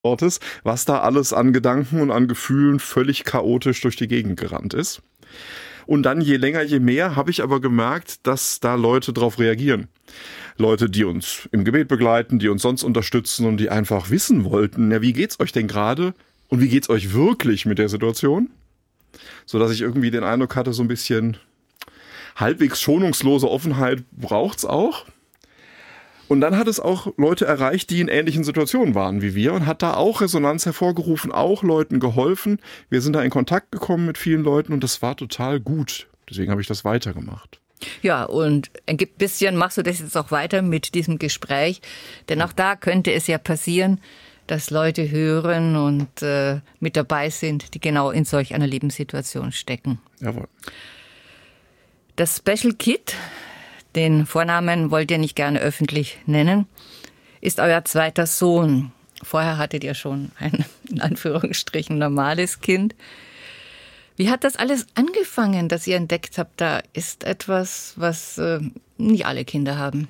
Wortes, was da alles an Gedanken und an Gefühlen völlig chaotisch durch die Gegend gerannt ist. Und dann je länger, je mehr habe ich aber gemerkt, dass da Leute drauf reagieren. Leute, die uns im Gebet begleiten, die uns sonst unterstützen und die einfach wissen wollten, ja, wie geht's euch denn gerade und wie geht's euch wirklich mit der Situation? Sodass ich irgendwie den Eindruck hatte, so ein bisschen halbwegs schonungslose Offenheit braucht's auch. Und dann hat es auch Leute erreicht, die in ähnlichen Situationen waren wie wir und hat da auch Resonanz hervorgerufen, auch Leuten geholfen. Wir sind da in Kontakt gekommen mit vielen Leuten und das war total gut. Deswegen habe ich das weitergemacht. Ja, und ein bisschen machst du das jetzt auch weiter mit diesem Gespräch. Denn auch da könnte es ja passieren, dass Leute hören und mit dabei sind, die genau in solch einer Lebenssituation stecken. Jawohl. Das Special Kid, den Vornamen wollt ihr nicht gerne öffentlich nennen, ist euer zweiter Sohn. Vorher hattet ihr schon ein, in Anführungsstrichen, normales Kind. Wie hat das alles angefangen, dass ihr entdeckt habt, da ist etwas, was nicht alle Kinder haben?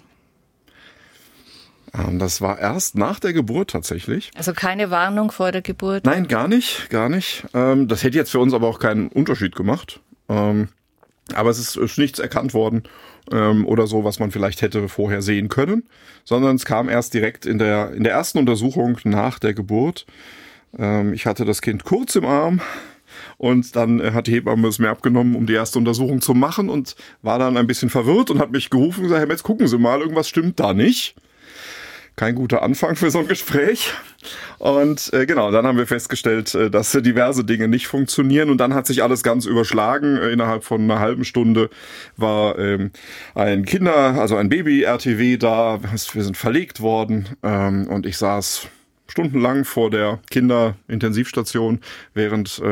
Das war erst nach der Geburt tatsächlich. Also keine Warnung vor der Geburt? Nein, gar nicht. Das hätte jetzt für uns aber auch keinen Unterschied gemacht. Aber es ist nichts erkannt worden oder so, was man vielleicht hätte vorher sehen können, sondern es kam erst direkt in der ersten Untersuchung nach der Geburt. Ich hatte das Kind kurz im Arm und dann hat die Hebamme es mir abgenommen, um die erste Untersuchung zu machen und war dann ein bisschen verwirrt und hat mich gerufen und gesagt, Herr Metz, gucken Sie mal, irgendwas stimmt da nicht. Kein guter Anfang für so ein Gespräch. Und dann haben wir festgestellt, dass diverse Dinge nicht funktionieren. Und dann hat sich alles ganz überschlagen. Innerhalb von einer halben Stunde war ein Baby-RTW da. Wir sind verlegt worden. Und ich saß stundenlang vor der Kinderintensivstation, während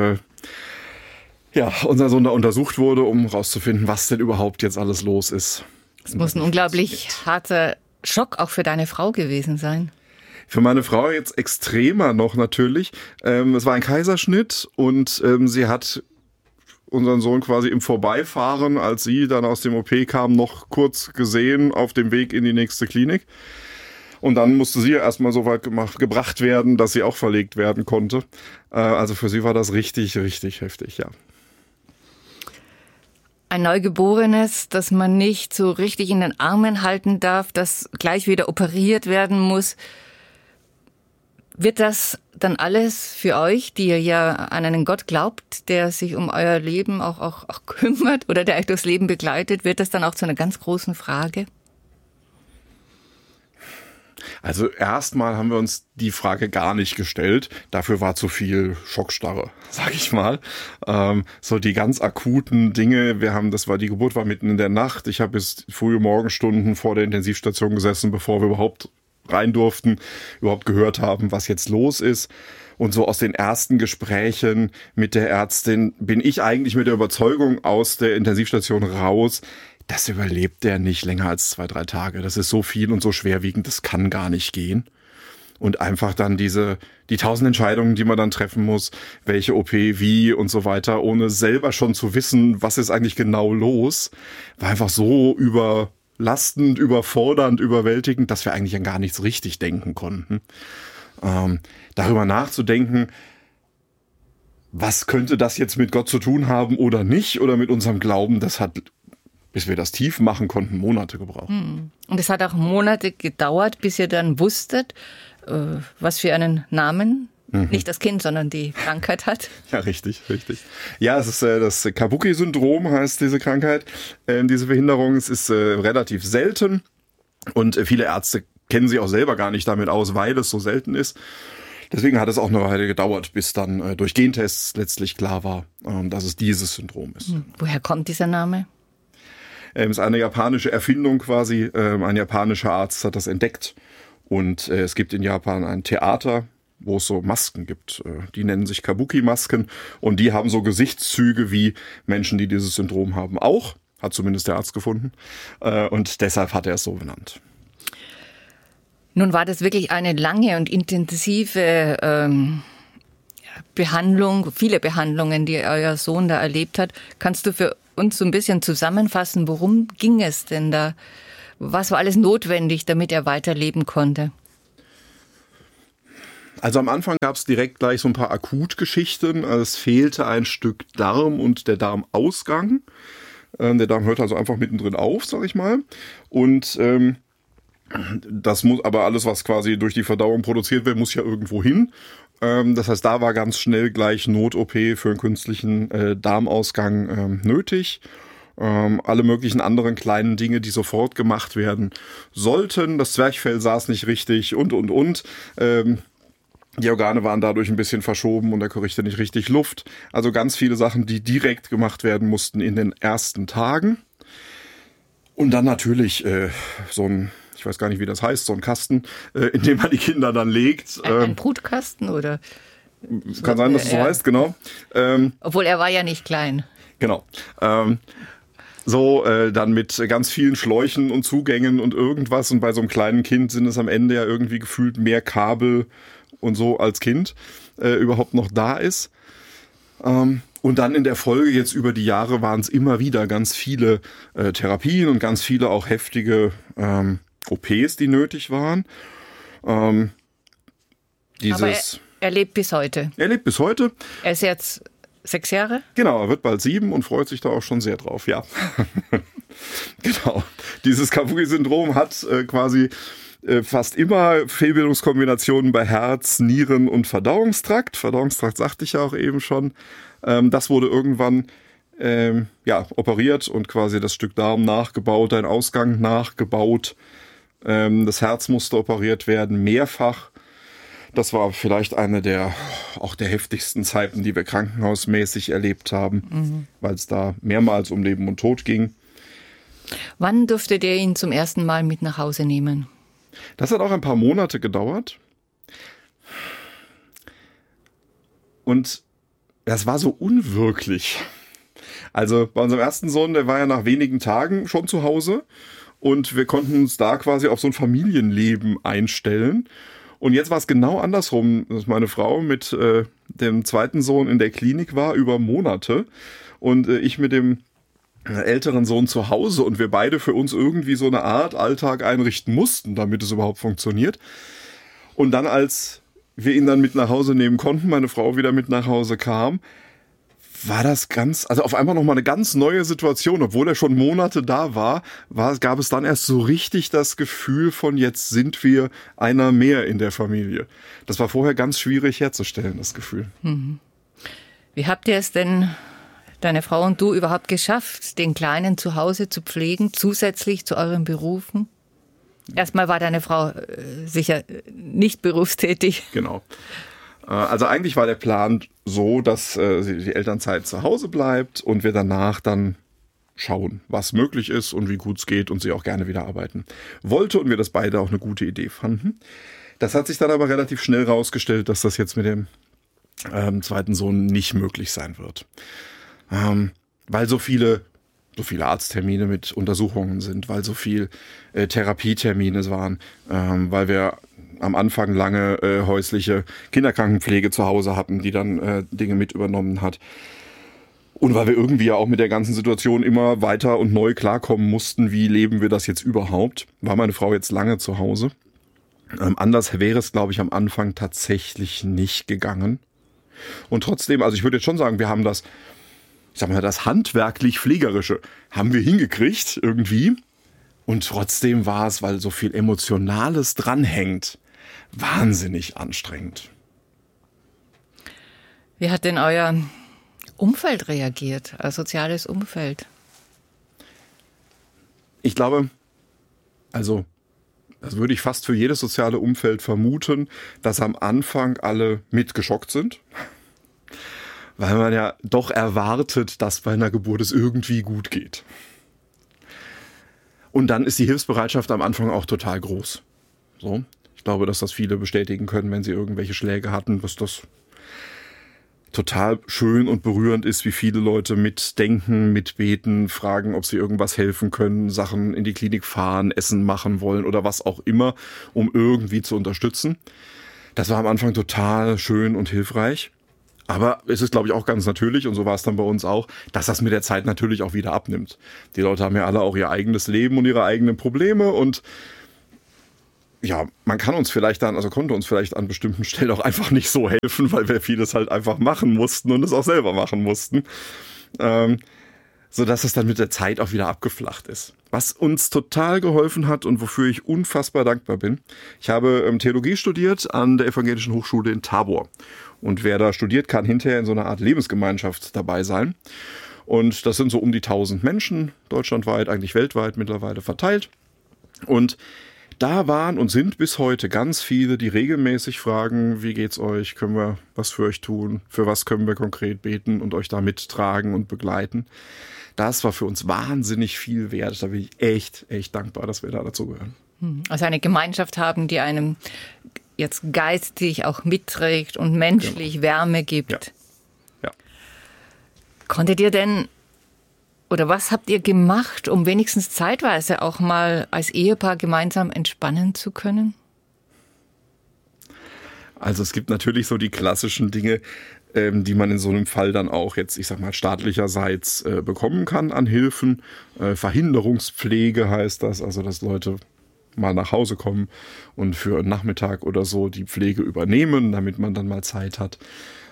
unser Sohn da untersucht wurde, um rauszufinden, was denn überhaupt jetzt alles los ist. Es muss ein unglaublich harter Schock auch für deine Frau gewesen sein. Für meine Frau jetzt extremer noch natürlich. Es war ein Kaiserschnitt und sie hat unseren Sohn quasi im Vorbeifahren, als sie dann aus dem OP kam, noch kurz gesehen auf dem Weg in die nächste Klinik. Und dann musste sie erstmal so weit gebracht werden, dass sie auch verlegt werden konnte. Also für sie war das richtig, richtig heftig, ja. Ein Neugeborenes, das man nicht so richtig in den Armen halten darf, das gleich wieder operiert werden muss. Wird das dann alles für euch, die ihr ja an einen Gott glaubt, der sich um euer Leben auch kümmert oder der euch durchs Leben begleitet, wird das dann auch zu einer ganz großen Frage? Also erstmal haben wir uns die Frage gar nicht gestellt. Dafür war zu viel Schockstarre, sag ich mal. So die ganz akuten Dinge. Die Geburt war mitten in der Nacht. Ich habe bis frühe Morgenstunden vor der Intensivstation gesessen, bevor wir überhaupt rein durften, überhaupt gehört haben, was jetzt los ist. Und so aus den ersten Gesprächen mit der Ärztin bin ich eigentlich mit der Überzeugung aus der Intensivstation raus, das überlebt der nicht länger als 2-3 Tage. Das ist so viel und so schwerwiegend, das kann gar nicht gehen. Und einfach dann die 1000 Entscheidungen, die man dann treffen muss, welche OP, wie und so weiter, ohne selber schon zu wissen, was ist eigentlich genau los, war einfach so überlastend, überfordernd, überwältigend, dass wir eigentlich an gar nichts richtig denken konnten. Darüber nachzudenken, was könnte das jetzt mit Gott zu tun haben oder nicht, oder mit unserem Glauben, das hat, bis wir das tief machen konnten, Monate gebraucht. Und es hat auch Monate gedauert, bis ihr dann wusstet, was für einen Namen nicht das Kind, sondern die Krankheit hat. Ja, richtig. Ja, es ist das Kabuki-Syndrom, heißt diese Krankheit, diese Behinderung. Es ist relativ selten und viele Ärzte kennen sich auch selber gar nicht damit aus, weil es so selten ist. Deswegen hat es auch eine Weile gedauert, bis dann durch Gentests letztlich klar war, dass es dieses Syndrom ist. Woher kommt dieser Name? Es ist eine japanische Erfindung quasi. Ein japanischer Arzt hat das entdeckt. Und es gibt in Japan ein Theater, wo es so Masken gibt. Die nennen sich Kabuki-Masken. Und die haben so Gesichtszüge wie Menschen, die dieses Syndrom haben. Auch, hat zumindest der Arzt gefunden. Und deshalb hat er es so genannt. Nun war das wirklich eine lange und intensive Behandlung, viele Behandlungen, die euer Sohn da erlebt hat. Kannst du für uns so ein bisschen zusammenfassen, worum ging es denn da? Was war alles notwendig, damit er weiterleben konnte? Also am Anfang gab es direkt gleich so ein paar Akutgeschichten. Also es fehlte ein Stück Darm und der Darmausgang. Der Darm hört also einfach mittendrin auf, sag ich mal. Und das muss aber alles, was quasi durch die Verdauung produziert wird, muss ja irgendwo hin. Das heißt, da war ganz schnell gleich Not-OP für einen künstlichen Darmausgang nötig. Alle möglichen anderen kleinen Dinge, die sofort gemacht werden sollten. Das Zwerchfell saß nicht richtig und. Die Organe waren dadurch ein bisschen verschoben und er kriegte nicht richtig Luft. Also ganz viele Sachen, die direkt gemacht werden mussten in den ersten Tagen. Und dann natürlich so ein, ich weiß gar nicht, wie das heißt, so ein Kasten, in dem man die Kinder dann legt. Ein Brutkasten oder? Kann sein, dass es so heißt, genau. Obwohl er war ja nicht klein. Genau. Dann mit ganz vielen Schläuchen und Zugängen und irgendwas. Und bei so einem kleinen Kind sind es am Ende ja irgendwie gefühlt mehr Kabel und so als Kind überhaupt noch da ist. Und dann in der Folge jetzt über die Jahre waren es immer wieder ganz viele Therapien und ganz viele auch heftige OPs, die nötig waren. Aber er lebt bis heute. Er lebt bis heute. Er ist jetzt 6 Jahre? Genau, er wird bald 7 und freut sich da auch schon sehr drauf, ja. Genau. Dieses Kabuki-Syndrom hat quasi fast immer Fehlbildungskombinationen bei Herz, Nieren und Verdauungstrakt. Verdauungstrakt sagte ich ja auch eben schon. Das wurde irgendwann operiert und quasi das Stück Darm nachgebaut, ein Ausgang nachgebaut. Das Herz musste operiert werden, mehrfach. Das war vielleicht eine der heftigsten Zeiten, die wir krankenhausmäßig erlebt haben, weil es da mehrmals um Leben und Tod ging. Wann durftet ihr ihn zum ersten Mal mit nach Hause nehmen? Das hat auch ein paar Monate gedauert. Und das war so unwirklich. Also bei unserem ersten Sohn, der war ja nach wenigen Tagen schon zu Hause und wir konnten uns da quasi auf so ein Familienleben einstellen. Und jetzt war es genau andersrum, dass meine Frau mit dem zweiten Sohn in der Klinik war über Monate und ich mit dem älteren Sohn zu Hause und wir beide für uns irgendwie so eine Art Alltag einrichten mussten, damit es überhaupt funktioniert. Und dann, als wir ihn dann mit nach Hause nehmen konnten, meine Frau wieder mit nach Hause kam, war das auf einmal nochmal eine ganz neue Situation. Obwohl er schon Monate da war, gab es dann erst so richtig das Gefühl von, jetzt sind wir einer mehr in der Familie. Das war vorher ganz schwierig herzustellen, das Gefühl. Wie habt ihr es denn, deine Frau und du, überhaupt geschafft, den Kleinen zu Hause zu pflegen, zusätzlich zu euren Berufen? Erstmal war deine Frau sicher nicht berufstätig. Genau. Also eigentlich war der Plan so, dass die Elternzeit zu Hause bleibt und wir danach dann schauen, was möglich ist und wie gut es geht und sie auch gerne wieder arbeiten wollte und wir das beide auch eine gute Idee fanden. Das hat sich dann aber relativ schnell rausgestellt, dass das jetzt mit dem zweiten Sohn nicht möglich sein wird. Weil so viele Arzttermine mit Untersuchungen sind, weil so viel Therapietermine waren, weil wir am Anfang lange häusliche Kinderkrankenpflege zu Hause hatten, die dann Dinge mit übernommen hat. Und weil wir irgendwie ja auch mit der ganzen Situation immer weiter und neu klarkommen mussten, wie leben wir das jetzt überhaupt, war meine Frau jetzt lange zu Hause. Anders wäre es, glaube ich, am Anfang tatsächlich nicht gegangen. Und trotzdem, also ich würde jetzt schon sagen, wir haben das handwerklich-pflegerische haben wir hingekriegt irgendwie. Und trotzdem war es, weil so viel Emotionales dranhängt, wahnsinnig anstrengend. Wie hat denn euer Umfeld reagiert, euer soziales Umfeld? Ich glaube, also das würde ich fast für jedes soziale Umfeld vermuten, dass am Anfang alle mitgeschockt sind. Weil man ja doch erwartet, dass bei einer Geburt es irgendwie gut geht. Und dann ist die Hilfsbereitschaft am Anfang auch total groß. So, ich glaube, dass das viele bestätigen können, wenn sie irgendwelche Schläge hatten, dass das total schön und berührend ist, wie viele Leute mitdenken, mitbeten, fragen, ob sie irgendwas helfen können, Sachen in die Klinik fahren, Essen machen wollen oder was auch immer, um irgendwie zu unterstützen. Das war am Anfang total schön und hilfreich. Aber es ist, glaube ich, auch ganz natürlich, und so war es dann bei uns auch, dass das mit der Zeit natürlich auch wieder abnimmt. Die Leute haben ja alle auch ihr eigenes Leben und ihre eigenen Probleme und ja, man kann uns vielleicht konnte uns vielleicht an bestimmten Stellen auch einfach nicht so helfen, weil wir vieles halt einfach machen mussten und es auch selber machen mussten. Sodass es dann mit der Zeit auch wieder abgeflacht ist. Was uns total geholfen hat und wofür ich unfassbar dankbar bin. Ich habe Theologie studiert an der Evangelischen Hochschule in Tabor. Und wer da studiert, kann hinterher in so einer Art Lebensgemeinschaft dabei sein. Und das sind so um die 1000 Menschen, deutschlandweit, eigentlich weltweit mittlerweile verteilt. Und da waren und sind bis heute ganz viele, die regelmäßig fragen, wie geht's euch, können wir was für euch tun, für was können wir konkret beten und euch da mittragen und begleiten. Das war für uns wahnsinnig viel wert. Da bin ich echt, echt dankbar, dass wir da dazugehören. Also eine Gemeinschaft haben, die einem jetzt geistig auch mitträgt und menschlich Wärme gibt. Ja. Konntet ihr denn, oder was habt ihr gemacht, um wenigstens zeitweise auch mal als Ehepaar gemeinsam entspannen zu können? Also es gibt natürlich so die klassischen Dinge, die man in so einem Fall dann auch jetzt, ich sag mal, staatlicherseits bekommen kann an Hilfen. Verhinderungspflege heißt das, also dass Leute mal nach Hause kommen und für einen Nachmittag oder so die Pflege übernehmen, damit man dann mal Zeit hat.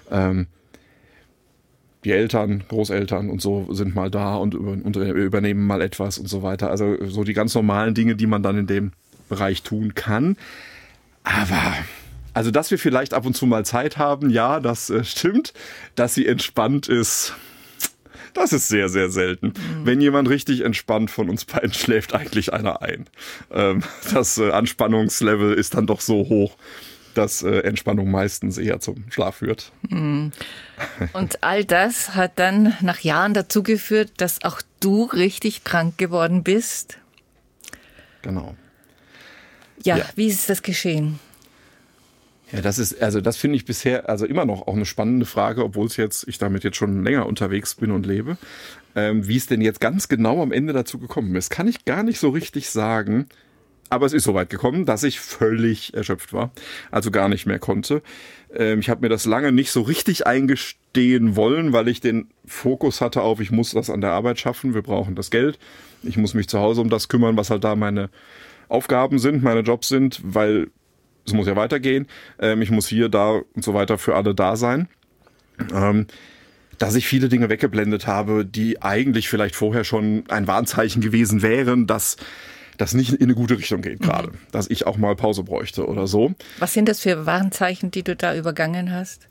Die Eltern, Großeltern und so sind mal da und übernehmen mal etwas und so weiter. Also so die ganz normalen Dinge, die man dann in dem Bereich tun kann. Aber also, dass wir vielleicht ab und zu mal Zeit haben, ja, das stimmt. Dass sie entspannt ist, das ist sehr, sehr selten. Wenn jemand richtig entspannt von uns beiden schläft eigentlich einer ein. Das Anspannungslevel ist dann doch so hoch, dass Entspannung meistens eher zum Schlaf führt. Und all das hat dann nach Jahren dazu geführt, dass auch du richtig krank geworden bist. Genau. Ja, wie ist das geschehen? Ja, das finde ich bisher immer noch auch eine spannende Frage, obwohl ich damit jetzt schon länger unterwegs bin und lebe. Wie es denn jetzt ganz genau am Ende dazu gekommen ist, kann ich gar nicht so richtig sagen. Aber es ist so weit gekommen, dass ich völlig erschöpft war, also gar nicht mehr konnte. Ich habe mir das lange nicht so richtig eingestehen wollen, weil ich den Fokus hatte auf, ich muss das an der Arbeit schaffen, wir brauchen das Geld. Ich muss mich zu Hause um das kümmern, was halt da meine Aufgaben sind, meine Jobs sind, weil es muss ja weitergehen. Ich muss hier, da und so weiter für alle da sein. Dass ich viele Dinge weggeblendet habe, die eigentlich vielleicht vorher schon ein Warnzeichen gewesen wären, dass das nicht in eine gute Richtung geht gerade. Dass ich auch mal Pause bräuchte oder so. Was sind das für Warnzeichen, die du da übergangen hast?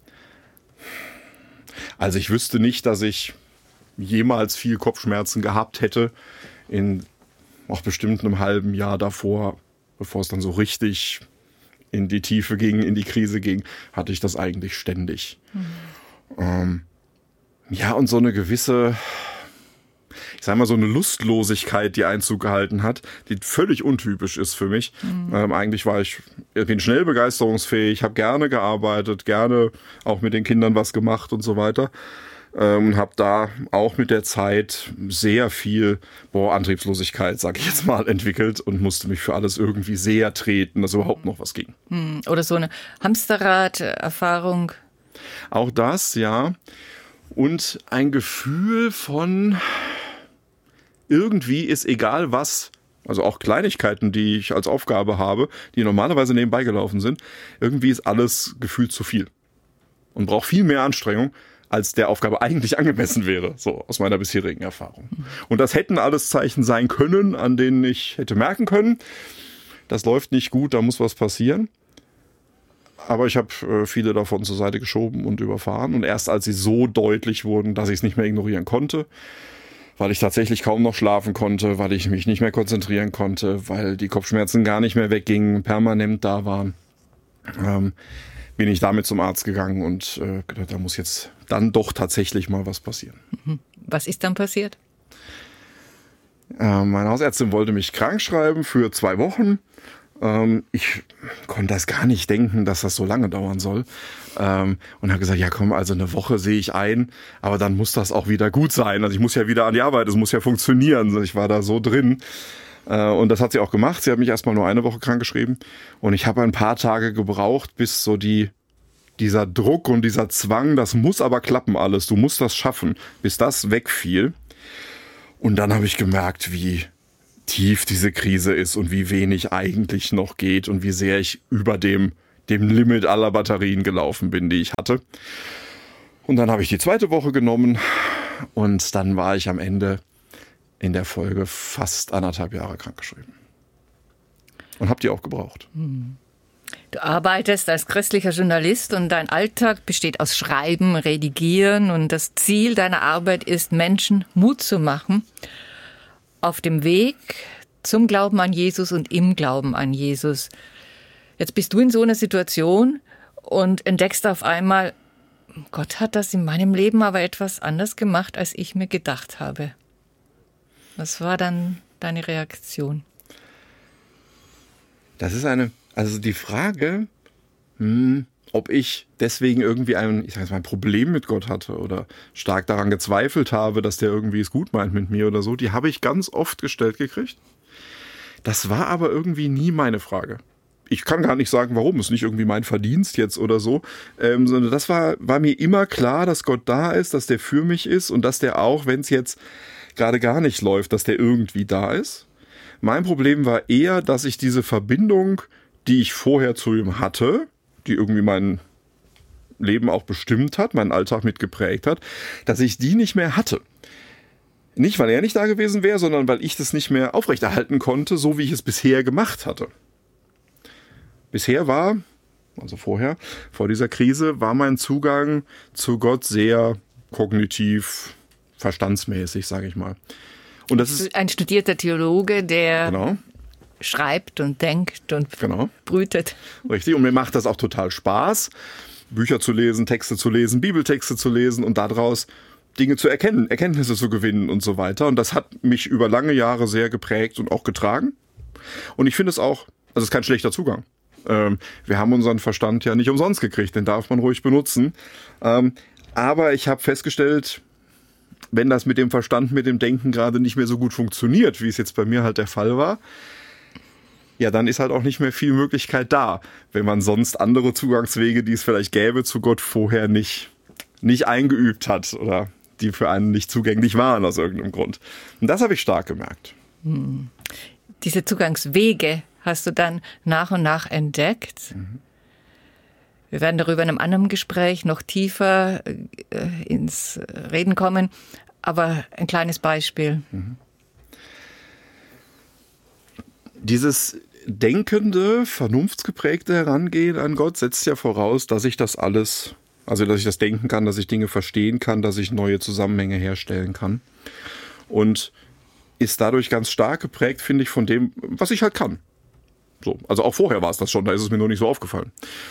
Also ich wüsste nicht, dass ich jemals viel Kopfschmerzen gehabt hätte in auch bestimmt einem halben Jahr davor, bevor es dann so richtig in die Tiefe ging, in die Krise ging, hatte ich das eigentlich ständig. Ja, und so eine gewisse, ich sag mal, so eine Lustlosigkeit, die Einzug gehalten hat, die völlig untypisch ist für mich. Eigentlich bin schnell begeisterungsfähig, habe gerne gearbeitet, gerne auch mit den Kindern was gemacht und so weiter. Und habe da auch mit der Zeit sehr viel Antriebslosigkeit, sage ich jetzt mal, entwickelt und musste mich für alles irgendwie sehr treten, dass überhaupt noch was ging. Oder so eine Hamsterrad-Erfahrung. Auch das, ja. Und ein Gefühl von irgendwie ist egal was, also auch Kleinigkeiten, die ich als Aufgabe habe, die normalerweise nebenbei gelaufen sind, irgendwie ist alles gefühlt zu viel und braucht viel mehr Anstrengung, als der Aufgabe eigentlich angemessen wäre, so aus meiner bisherigen Erfahrung. Und das hätten alles Zeichen sein können, an denen ich hätte merken können, das läuft nicht gut, da muss was passieren. Aber ich habe viele davon zur Seite geschoben und überfahren. Und erst als sie so deutlich wurden, dass ich es nicht mehr ignorieren konnte, weil ich tatsächlich kaum noch schlafen konnte, weil ich mich nicht mehr konzentrieren konnte, weil die Kopfschmerzen gar nicht mehr weggingen, permanent da waren, bin ich damit zum Arzt gegangen und da muss jetzt dann doch tatsächlich mal was passieren. Was ist dann passiert? Meine Hausärztin wollte mich krank schreiben für 2 Wochen. Ich konnte das gar nicht denken, dass das so lange dauern soll. Und habe gesagt, ja komm, also eine Woche sehe ich ein, aber dann muss das auch wieder gut sein. Also ich muss ja wieder an die Arbeit, es muss ja funktionieren. Also ich war da so drin. Und das hat sie auch gemacht. Sie hat mich erstmal nur 1 Woche krankgeschrieben. Und ich habe ein paar Tage gebraucht, bis so dieser Druck und dieser Zwang, das muss aber klappen alles, du musst das schaffen, bis das wegfiel. Und dann habe ich gemerkt, wie tief diese Krise ist und wie wenig eigentlich noch geht und wie sehr ich über dem Limit aller Batterien gelaufen bin, die ich hatte. Und dann habe ich die zweite Woche genommen und dann war ich am Ende in der Folge fast 1,5 Jahre krankgeschrieben. Und habe die auch gebraucht. Du arbeitest als christlicher Journalist und dein Alltag besteht aus Schreiben, Redigieren und das Ziel deiner Arbeit ist, Menschen Mut zu machen auf dem Weg zum Glauben an Jesus und im Glauben an Jesus. Jetzt bist du in so einer Situation und entdeckst auf einmal, Gott hat das in meinem Leben aber etwas anders gemacht, als ich mir gedacht habe. Was war dann deine Reaktion? Das ist also die Frage, ob ich deswegen irgendwie ein Problem mit Gott hatte oder stark daran gezweifelt habe, dass der irgendwie es gut meint mit mir oder so, die habe ich ganz oft gestellt gekriegt. Das war aber irgendwie nie meine Frage. Ich kann gar nicht sagen, warum. Es ist nicht irgendwie mein Verdienst jetzt oder so. Sondern das war mir immer klar, dass Gott da ist, dass der für mich ist und dass der auch, wenn es jetzt gerade gar nicht läuft, dass der irgendwie da ist. Mein Problem war eher, dass ich diese Verbindung, die ich vorher zu ihm hatte, die irgendwie mein Leben auch bestimmt hat, meinen Alltag mitgeprägt hat, dass ich die nicht mehr hatte. Nicht, weil er nicht da gewesen wäre, sondern weil ich das nicht mehr aufrechterhalten konnte, so wie ich es bisher gemacht hatte. Bisher war, also vor dieser Krise, war mein Zugang zu Gott sehr kognitiv, verstandsmäßig, sage ich mal. Und das ist ein studierter Theologe, der genau. schreibt und denkt und brütet. Richtig, und mir macht das auch total Spaß, Bücher zu lesen, Texte zu lesen, Bibeltexte zu lesen und daraus Dinge zu erkennen, Erkenntnisse zu gewinnen und so weiter. Und das hat mich über lange Jahre sehr geprägt und auch getragen. Und ich finde es auch, also es ist kein schlechter Zugang. Wir haben unseren Verstand ja nicht umsonst gekriegt, den darf man ruhig benutzen. Aber ich habe festgestellt, wenn das mit dem Verstand, mit dem Denken gerade nicht mehr so gut funktioniert, wie es jetzt bei mir halt der Fall war, ja, dann ist halt auch nicht mehr viel Möglichkeit da, wenn man sonst andere Zugangswege, die es vielleicht gäbe, zu Gott vorher nicht eingeübt hat oder die für einen nicht zugänglich waren aus irgendeinem Grund. Und das habe ich stark gemerkt. Diese Zugangswege hast du dann nach und nach entdeckt. Wir werden darüber in einem anderen Gespräch noch tiefer ins Reden kommen, aber ein kleines Beispiel. Dieses denkende, vernunftsgeprägte Herangehen an Gott setzt ja voraus, dass ich das alles, also dass ich das denken kann, dass ich Dinge verstehen kann, dass ich neue Zusammenhänge herstellen kann. Und ist dadurch ganz stark geprägt, finde ich, von dem, was ich halt kann. So, also auch vorher war es das schon, da ist es mir nur nicht so aufgefallen.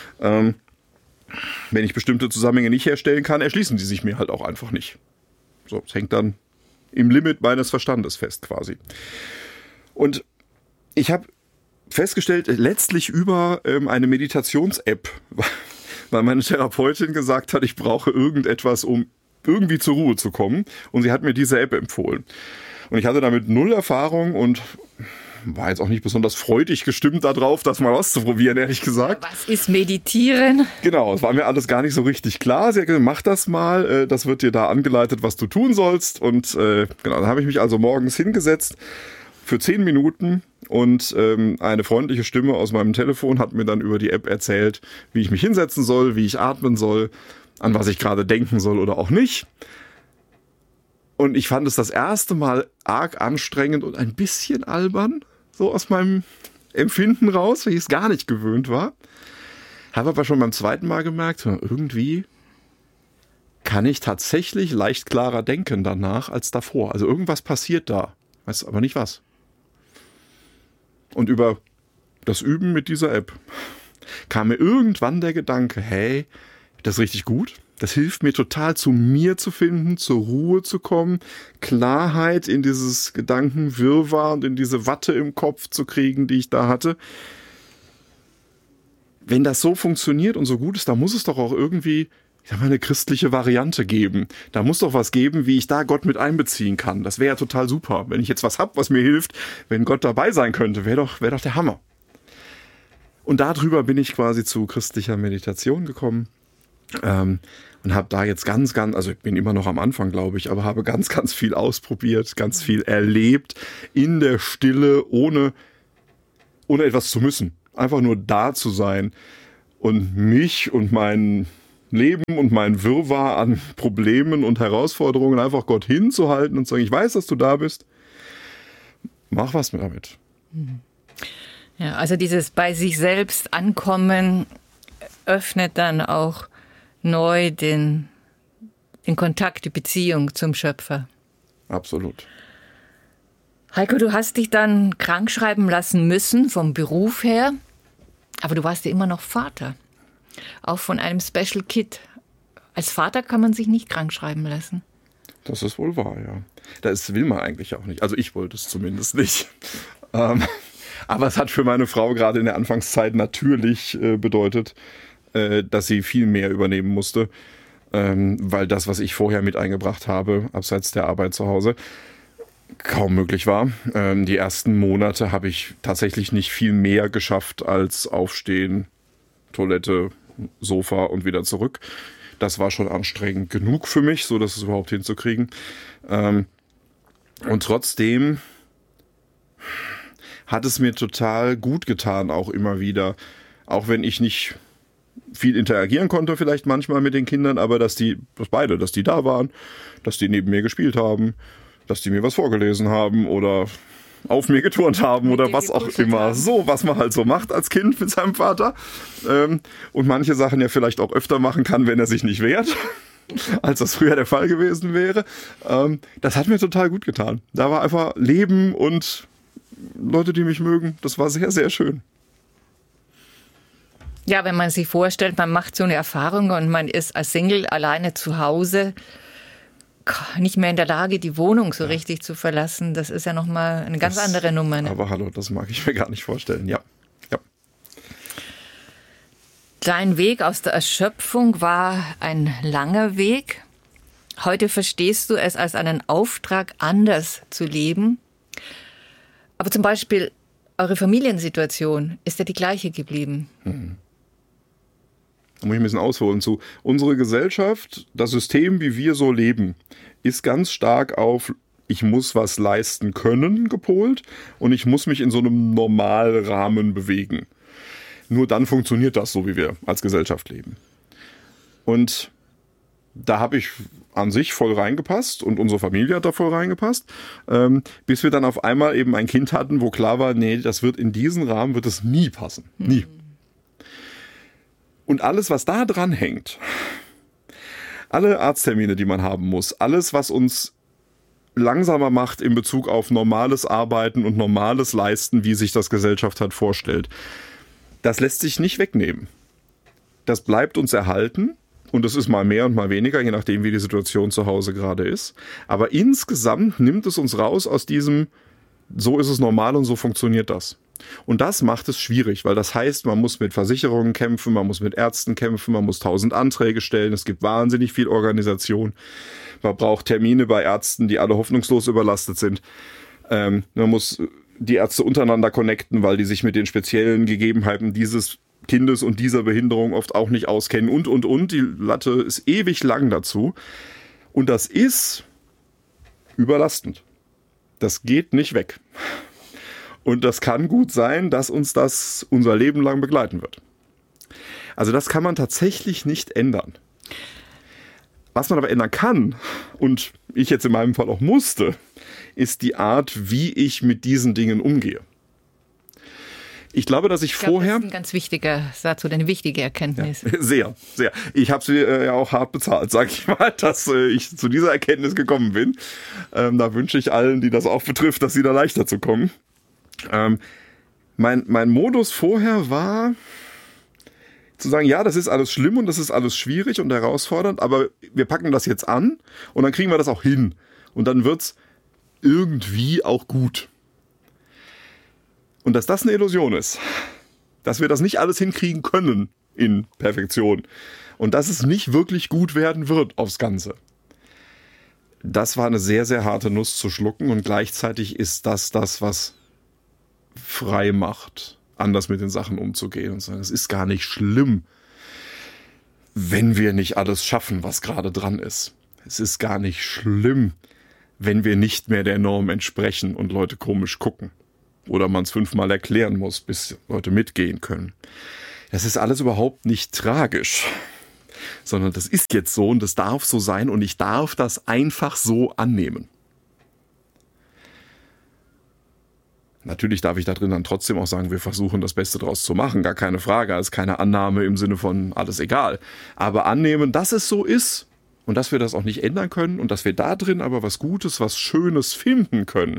Wenn ich bestimmte Zusammenhänge nicht herstellen kann, erschließen die sich mir halt auch einfach nicht. So, es hängt dann im Limit meines Verstandes fest quasi. Und ich habe festgestellt, letztlich über eine Meditations-App, weil meine Therapeutin gesagt hat, ich brauche irgendetwas, um irgendwie zur Ruhe zu kommen. Und sie hat mir diese App empfohlen. Und ich hatte damit 0 Erfahrung und war jetzt auch nicht besonders freudig gestimmt darauf, das mal auszuprobieren, ehrlich gesagt. Was ist Meditieren? Genau, es war mir alles gar nicht so richtig klar. Sie hat gesagt, mach das mal, das wird dir da angeleitet, was du tun sollst. Und genau, dann habe ich mich also morgens hingesetzt für 10 Minuten und eine freundliche Stimme aus meinem Telefon hat mir dann über die App erzählt, wie ich mich hinsetzen soll, wie ich atmen soll, an was ich gerade denken soll oder auch nicht. Und ich fand es das erste Mal arg anstrengend und ein bisschen albern, so aus meinem Empfinden raus, weil ich es gar nicht gewöhnt war. Habe aber schon beim zweiten Mal gemerkt, irgendwie kann ich tatsächlich leicht klarer denken danach als davor. Also irgendwas passiert da, weiß aber nicht was. Und über das Üben mit dieser App kam mir irgendwann der Gedanke, hey, das ist richtig gut. Das hilft mir total, zu mir zu finden, zur Ruhe zu kommen, Klarheit in dieses Gedankenwirrwarr und in diese Watte im Kopf zu kriegen, die ich da hatte. Wenn das so funktioniert und so gut ist, da muss es doch auch irgendwie, ich sag mal, eine christliche Variante geben. Da muss doch was geben, wie ich da Gott mit einbeziehen kann. Das wäre ja total super. Wenn ich jetzt was hab, was mir hilft, wenn Gott dabei sein könnte, wäre doch der Hammer. Und darüber bin ich quasi zu christlicher Meditation gekommen. Und habe da jetzt also ich bin immer noch am Anfang, glaube ich, aber habe ganz, ganz viel ausprobiert, ganz viel erlebt, in der Stille, ohne etwas zu müssen. Einfach nur da zu sein und mich und mein Leben und mein Wirrwarr an Problemen und Herausforderungen einfach Gott hinzuhalten und zu sagen, ich weiß, dass du da bist, mach was damit. Ja, also dieses bei sich selbst ankommen öffnet dann auch neu den Kontakt, die Beziehung zum Schöpfer. Absolut. Heiko, du hast dich dann krank schreiben lassen müssen vom Beruf her, aber du warst ja immer noch Vater, auch von einem Special Kid. Als Vater kann man sich nicht krank schreiben lassen. Das ist wohl wahr, ja. Das will man eigentlich auch nicht. Also ich wollte es zumindest nicht. Aber es hat für meine Frau gerade in der Anfangszeit natürlich bedeutet, dass sie viel mehr übernehmen musste, weil das, was ich vorher mit eingebracht habe, abseits der Arbeit zu Hause, kaum möglich war. Die ersten Monate habe ich tatsächlich nicht viel mehr geschafft als aufstehen, Toilette, Sofa und wieder zurück. Das war schon anstrengend genug für mich, so das überhaupt hinzukriegen. Und trotzdem hat es mir total gut getan, auch immer wieder, auch wenn ich nicht viel interagieren konnte vielleicht manchmal mit den Kindern, aber dass die da waren, dass die neben mir gespielt haben, dass die mir was vorgelesen haben oder auf mir geturnt haben oder was auch immer. So, was man halt so macht als Kind mit seinem Vater. Und manche Sachen ja vielleicht auch öfter machen kann, wenn er sich nicht wehrt, als das früher der Fall gewesen wäre. Das hat mir total gut getan. Da war einfach Leben und Leute, die mich mögen. Das war sehr, sehr schön. Ja, wenn man sich vorstellt, man macht so eine Erfahrung und man ist als Single alleine zu Hause, nicht mehr in der Lage, die Wohnung so richtig zu verlassen. Das ist ja nochmal eine ganz andere Nummer. Ne? Aber hallo, das mag ich mir gar nicht vorstellen, ja. Dein Weg aus der Erschöpfung war ein langer Weg. Heute verstehst du es als einen Auftrag, anders zu leben. Aber zum Beispiel eure Familiensituation ist ja die gleiche geblieben. Da muss ich ein bisschen ausholen zu. Unsere Gesellschaft, das System, wie wir so leben, ist ganz stark auf ich muss was leisten können gepolt und ich muss mich in so einem Normalrahmen bewegen. Nur dann funktioniert das so, wie wir als Gesellschaft leben. Und da habe ich an sich voll reingepasst und unsere Familie hat da voll reingepasst, bis wir dann auf einmal eben ein Kind hatten, wo klar war, nee, das wird in diesen Rahmen wird es nie passen. Nie. Und alles, was da dran hängt, alle Arzttermine, die man haben muss, alles, was uns langsamer macht in Bezug auf normales Arbeiten und normales Leisten, wie sich das Gesellschaft halt vorstellt, das lässt sich nicht wegnehmen. Das bleibt uns erhalten und es ist mal mehr und mal weniger, je nachdem, wie die Situation zu Hause gerade ist. Aber insgesamt nimmt es uns raus aus diesem, so ist es normal und so funktioniert das. Und das macht es schwierig, weil das heißt, man muss mit Versicherungen kämpfen, man muss mit Ärzten kämpfen, man muss 1000 Anträge stellen, es gibt wahnsinnig viel Organisation. Man braucht Termine bei Ärzten, die alle hoffnungslos überlastet sind. Man muss die Ärzte untereinander connecten, weil die sich mit den speziellen Gegebenheiten dieses Kindes und dieser Behinderung oft auch nicht auskennen und. Die Latte ist ewig lang dazu. Und das ist überlastend. Das geht nicht weg. Und das kann gut sein, dass uns das unser Leben lang begleiten wird. Also das kann man tatsächlich nicht ändern. Was man aber ändern kann, und ich jetzt in meinem Fall auch musste, ist die Art, wie ich mit diesen Dingen umgehe. Ich glaube, dass ich vorher... Das ist ein ganz wichtiger Satz oder eine wichtige Erkenntnis. Ja, sehr, sehr. Ich habe sie ja auch hart bezahlt, sage ich mal, dass ich zu dieser Erkenntnis gekommen bin. Da wünsche ich allen, die das auch betrifft, dass sie da leichter zu kommen. Mein Modus vorher war zu sagen, ja, das ist alles schlimm und das ist alles schwierig und herausfordernd, aber wir packen das jetzt an und dann kriegen wir das auch hin. Und dann wird's irgendwie auch gut. Und dass das eine Illusion ist, dass wir das nicht alles hinkriegen können in Perfektion und dass es nicht wirklich gut werden wird aufs Ganze. Das war eine sehr, sehr harte Nuss zu schlucken und gleichzeitig ist das, was frei macht, anders mit den Sachen umzugehen und sagen, es ist gar nicht schlimm. wenn wir nicht alles schaffen, was gerade dran ist. Es ist gar nicht schlimm, wenn wir nicht mehr der Norm entsprechen und Leute komisch gucken. Oder man es 5-mal erklären muss, bis Leute mitgehen können. Das ist alles überhaupt nicht tragisch. Sondern das ist jetzt so und das darf so sein und ich darf das einfach so annehmen. Natürlich darf ich da drin dann trotzdem auch sagen, wir versuchen das Beste draus zu machen, gar keine Frage, also keine Annahme im Sinne von alles egal. Aber annehmen, dass es so ist und dass wir das auch nicht ändern können und dass wir da drin aber was Gutes, was Schönes finden können.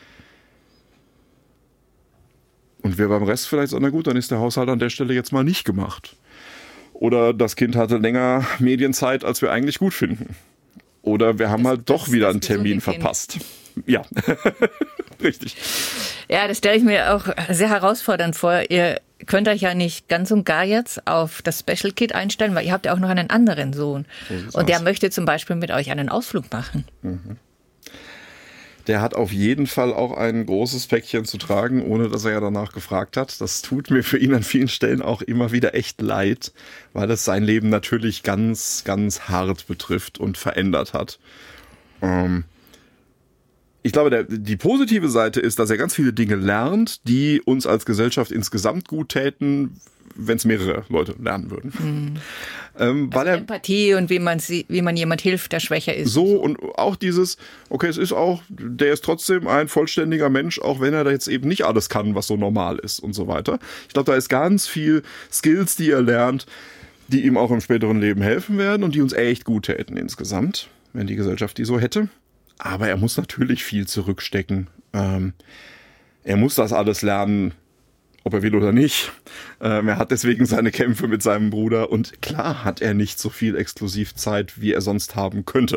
Und wir beim Rest vielleicht sagen, na gut, dann ist der Haushalt an der Stelle jetzt mal nicht gemacht. Oder das Kind hatte länger Medienzeit, als wir eigentlich gut finden. Oder wir haben halt doch wieder einen Termin verpasst. Ja, richtig. Ja, das stelle ich mir auch sehr herausfordernd vor. Ihr könnt euch ja nicht ganz und gar jetzt auf das Special Kid einstellen, weil ihr habt ja auch noch einen anderen Sohn. Und der möchte zum Beispiel mit euch einen Ausflug machen. Mhm. Der hat auf jeden Fall auch ein großes Päckchen zu tragen, ohne dass er ja danach gefragt hat. Das tut mir für ihn an vielen Stellen auch immer wieder echt leid, weil es sein Leben natürlich ganz, ganz hart betrifft und verändert hat. Ich glaube, die positive Seite ist, dass er ganz viele Dinge lernt, die uns als Gesellschaft insgesamt gut täten, wenn es mehrere Leute lernen würden. Weil er Empathie und wie man jemand hilft, der schwächer ist. So und auch dieses, okay, es ist auch, der ist trotzdem ein vollständiger Mensch, auch wenn er da jetzt eben nicht alles kann, was so normal ist und so weiter. Ich glaube, da ist ganz viel Skills, die er lernt, die ihm auch im späteren Leben helfen werden und die uns echt gut täten insgesamt, wenn die Gesellschaft die so hätte. Aber er muss natürlich viel zurückstecken. Er muss das alles lernen, ob er will oder nicht. Er hat deswegen seine Kämpfe mit seinem Bruder und klar hat er nicht so viel Exklusivzeit, wie er sonst haben könnte.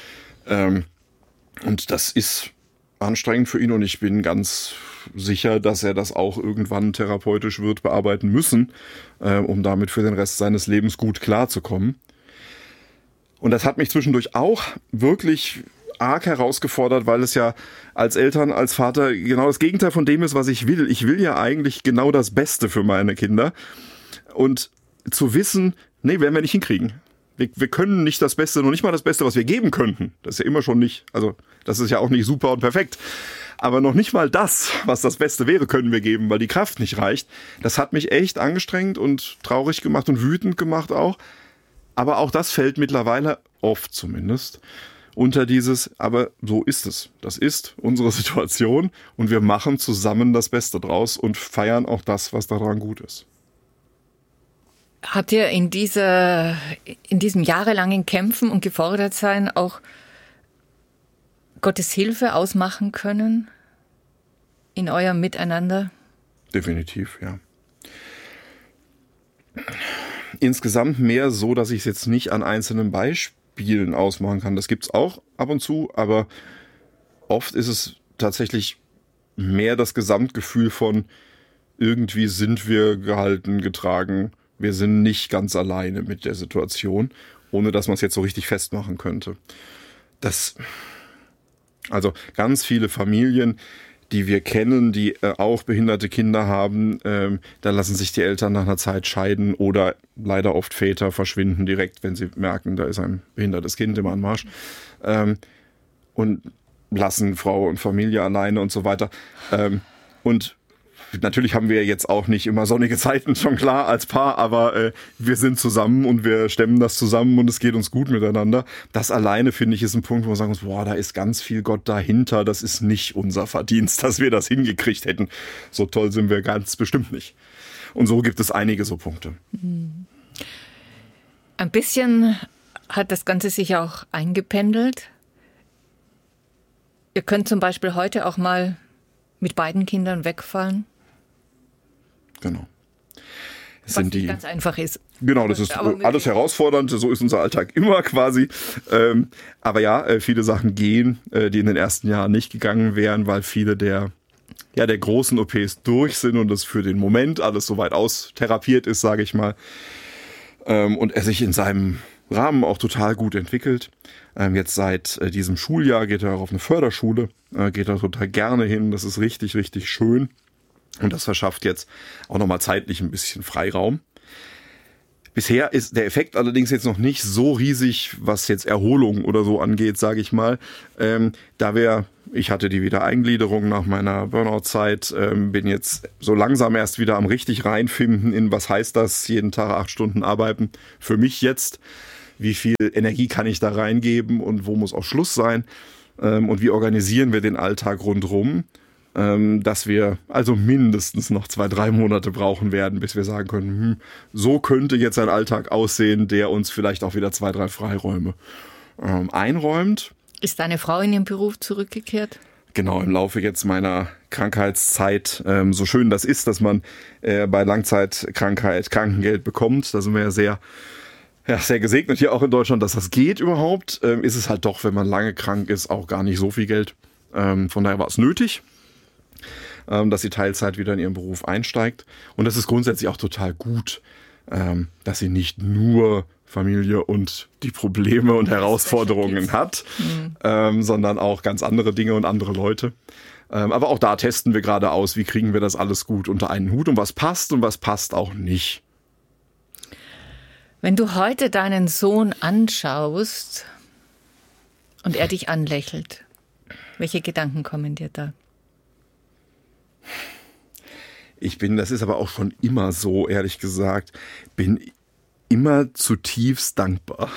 Und das ist anstrengend für ihn und ich bin ganz sicher, dass er das auch irgendwann therapeutisch wird bearbeiten müssen, um damit für den Rest seines Lebens gut klarzukommen. Und das hat mich zwischendurch auch wirklich arg herausgefordert, weil es ja als Eltern, als Vater genau das Gegenteil von dem ist, was ich will. Ich will ja eigentlich genau das Beste für meine Kinder. Und zu wissen, nee, werden wir nicht hinkriegen. Wir können nicht das Beste, noch nicht mal das Beste, was wir geben könnten. Das ist ja immer schon nicht, also das ist ja auch nicht super und perfekt. Aber noch nicht mal das, was das Beste wäre, können wir geben, weil die Kraft nicht reicht. Das hat mich echt angestrengt und traurig gemacht und wütend gemacht auch. Aber auch das fällt mittlerweile, oft zumindest, unter dieses, aber so ist es. Das ist unsere Situation und wir machen zusammen das Beste draus und feiern auch das, was daran gut ist. Habt ihr in diesem jahrelangen Kämpfen und Gefordertsein auch Gottes Hilfe ausmachen können in eurem Miteinander? Definitiv, ja. Insgesamt mehr so, dass ich es jetzt nicht an einzelnen Beispielen ausmachen kann. Das gibt's auch ab und zu, aber oft ist es tatsächlich mehr das Gesamtgefühl von irgendwie sind wir gehalten, getragen. Wir sind nicht ganz alleine mit der Situation, ohne dass man es jetzt so richtig festmachen könnte. Also ganz viele Familien, die wir kennen, die auch behinderte Kinder haben, da lassen sich die Eltern nach einer Zeit scheiden oder leider oft Väter verschwinden direkt, wenn sie merken, da ist ein behindertes Kind im Anmarsch, und lassen Frau und Familie alleine und so weiter. Und natürlich haben wir jetzt auch nicht immer sonnige Zeiten, schon klar, als Paar, aber wir sind zusammen und wir stemmen das zusammen und es geht uns gut miteinander. Das alleine, finde ich, ist ein Punkt, wo wir sagen uns, boah, da ist ganz viel Gott dahinter, das ist nicht unser Verdienst, dass wir das hingekriegt hätten. So toll sind wir ganz bestimmt nicht. Und so gibt es einige so Punkte. Ein bisschen hat das Ganze sich auch eingependelt. Ihr könnt zum Beispiel heute auch mal mit beiden Kindern wegfahren. Genau. Was nicht ganz einfach ist. Genau, das ist alles herausfordernd, so ist unser Alltag immer quasi. Aber ja, viele Sachen gehen, die in den ersten Jahren nicht gegangen wären, weil viele der großen OPs durch sind und das für den Moment alles soweit austherapiert ist, sage ich mal. Und er sich in seinem Rahmen auch total gut entwickelt. Jetzt seit diesem Schuljahr geht er auch auf eine Förderschule, geht er total gerne hin. Das ist richtig, richtig schön. Und das verschafft jetzt auch nochmal zeitlich ein bisschen Freiraum. Bisher ist der Effekt allerdings jetzt noch nicht so riesig, was jetzt Erholung oder so angeht, sage ich mal. Ich hatte die Wiedereingliederung nach meiner Burnout-Zeit, bin jetzt so langsam erst wieder am richtig reinfinden in, was heißt das, jeden Tag 8 Stunden arbeiten. Für mich jetzt, wie viel Energie kann ich da reingeben und wo muss auch Schluss sein? Und wie organisieren wir den Alltag rundherum? Dass wir also mindestens noch 2-3 Monate brauchen werden, bis wir sagen können, so könnte jetzt ein Alltag aussehen, der uns vielleicht auch wieder 2-3 Freiräume einräumt. Ist deine Frau in ihren Beruf zurückgekehrt? Genau, im Laufe jetzt meiner Krankheitszeit, so schön das ist, dass man bei Langzeitkrankheit Krankengeld bekommt, da sind wir ja sehr gesegnet hier auch in Deutschland, dass das geht überhaupt, ist es halt doch, wenn man lange krank ist, auch gar nicht so viel Geld. Von daher war es nötig, dass sie Teilzeit wieder in ihren Beruf einsteigt. Und das ist grundsätzlich auch total gut, dass sie nicht nur Familie und die Probleme und Herausforderungen hat, sondern auch ganz andere Dinge und andere Leute. Aber auch da testen wir gerade aus, wie kriegen wir das alles gut unter einen Hut und was passt auch nicht. Wenn du heute deinen Sohn anschaust und er dich anlächelt, welche Gedanken kommen dir da? Das ist aber auch schon immer so, ehrlich gesagt, bin immer zutiefst dankbar.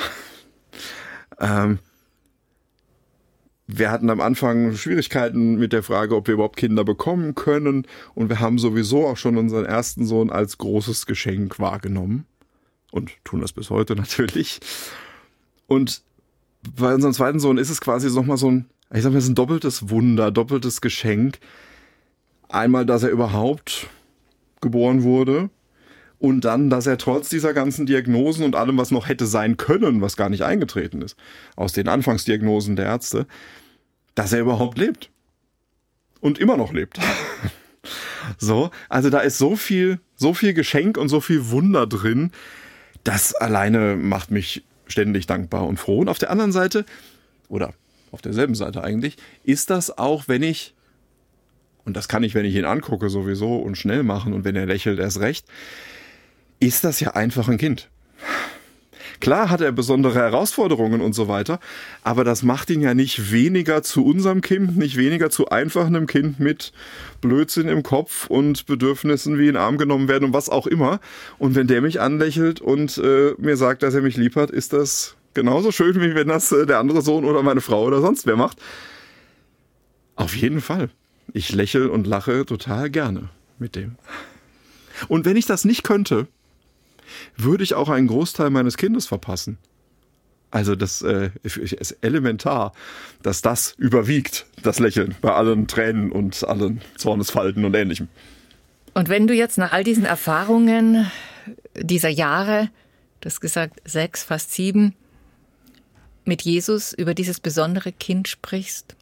Wir hatten am Anfang Schwierigkeiten mit der Frage, ob wir überhaupt Kinder bekommen können. Und wir haben sowieso auch schon unseren ersten Sohn als großes Geschenk wahrgenommen. Und tun das bis heute natürlich. Und bei unserem zweiten Sohn ist es quasi nochmal so ein doppeltes Wunder, doppeltes Geschenk. Einmal, dass er überhaupt geboren wurde und dann, dass er trotz dieser ganzen Diagnosen und allem, was noch hätte sein können, was gar nicht eingetreten ist, aus den Anfangsdiagnosen der Ärzte, dass er überhaupt lebt. Und immer noch lebt. So, also da ist so viel Geschenk und so viel Wunder drin, das alleine macht mich ständig dankbar und froh. Und auf der anderen Seite, oder auf derselben Seite eigentlich, ist das auch, und das kann ich, wenn ich ihn angucke, sowieso und schnell machen und wenn er lächelt, erst recht, ist das ja einfach ein Kind. Klar hat er besondere Herausforderungen und so weiter, aber das macht ihn ja nicht weniger zu unserem Kind, nicht weniger zu einfach einem Kind mit Blödsinn im Kopf und Bedürfnissen wie in den Arm genommen werden und was auch immer. Und wenn der mich anlächelt und mir sagt, dass er mich lieb hat, ist das genauso schön, wie wenn das der andere Sohn oder meine Frau oder sonst wer macht. Auf jeden Fall. Ich lächle und lache total gerne mit dem. Und wenn ich das nicht könnte, würde ich auch einen Großteil meines Kindes verpassen. Also das ist elementar, dass das überwiegt, das Lächeln, bei allen Tränen und allen Zornesfalten und Ähnlichem. Und wenn du jetzt nach all diesen Erfahrungen dieser Jahre, du hast gesagt 6, fast 7, mit Jesus über dieses besondere Kind sprichst?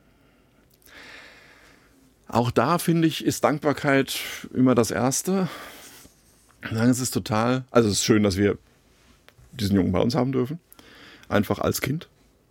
Auch da, finde ich, ist Dankbarkeit immer das Erste. Es ist es ist schön, dass wir diesen Jungen bei uns haben dürfen. Einfach als Kind.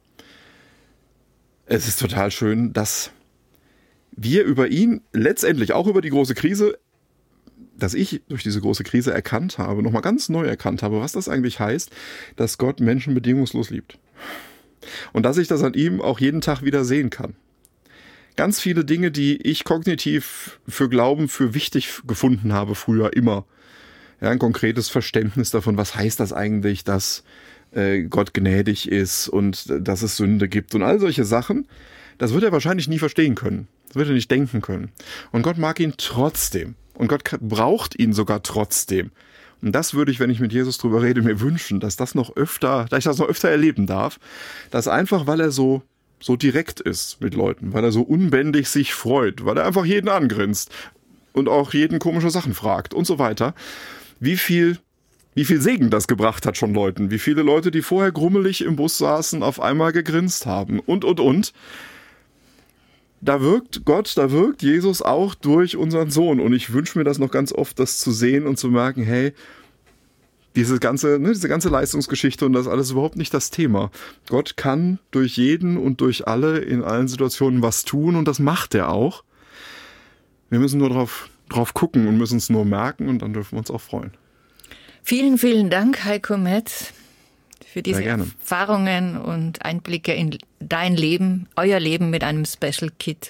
Es ist total schön, dass wir über ihn letztendlich auch über die große Krise, dass ich durch diese große Krise erkannt habe, nochmal ganz neu erkannt habe, was das eigentlich heißt, dass Gott Menschen bedingungslos liebt. Und dass ich das an ihm auch jeden Tag wieder sehen kann. Ganz viele Dinge, die ich kognitiv für wichtig gefunden habe früher immer. Ja, ein konkretes Verständnis davon, was heißt das eigentlich, dass Gott gnädig ist und dass es Sünde gibt und all solche Sachen. Das wird er wahrscheinlich nie verstehen können. Das wird er nicht denken können. Und Gott mag ihn trotzdem. Und Gott braucht ihn sogar trotzdem. Und das würde ich, wenn ich mit Jesus drüber rede, mir wünschen, dass ich das noch öfter erleben darf. Dass einfach, weil er so direkt ist mit Leuten, weil er so unbändig sich freut, weil er einfach jeden angrinst und auch jeden komische Sachen fragt und so weiter. Wie viel Segen das gebracht hat schon Leuten. Wie viele Leute, die vorher grummelig im Bus saßen, auf einmal gegrinst haben und. Da wirkt Gott, da wirkt Jesus auch durch unseren Sohn. Und ich wünsche mir das noch ganz oft, das zu sehen und zu merken, hey, diese ganze Leistungsgeschichte und das alles ist überhaupt nicht das Thema. Gott kann durch jeden und durch alle in allen Situationen was tun und das macht er auch. Wir müssen nur drauf gucken und müssen es nur merken und dann dürfen wir uns auch freuen. Vielen, vielen Dank, Heiko Metz, für diese Sehr gerne. Erfahrungen und Einblicke in dein Leben, euer Leben mit einem Special Kit.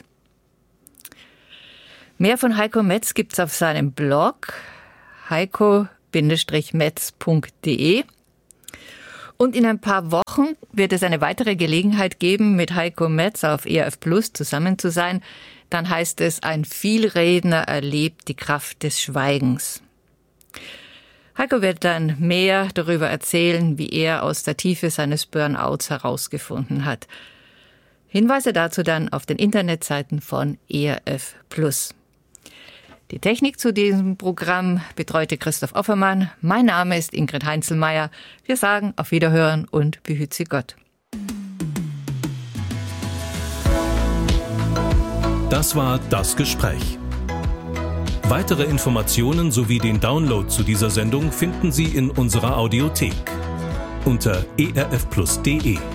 Mehr von Heiko Metz gibt's auf seinem Blog heiko-metz.de. Und in ein paar Wochen wird es eine weitere Gelegenheit geben, mit Heiko Metz auf ERF Plus zusammen zu sein. Dann heißt es, ein Vielredner erlebt die Kraft des Schweigens. Heiko wird dann mehr darüber erzählen, wie er aus der Tiefe seines Burnouts herausgefunden hat. Hinweise dazu dann auf den Internetseiten von ERF Plus. Die Technik zu diesem Programm betreute Christoph Offermann. Mein Name ist Ingrid Heinzelmeier. Wir sagen auf Wiederhören und behüt Sie Gott. Das war Das Gespräch. Weitere Informationen sowie den Download zu dieser Sendung finden Sie in unserer Audiothek unter erfplus.de.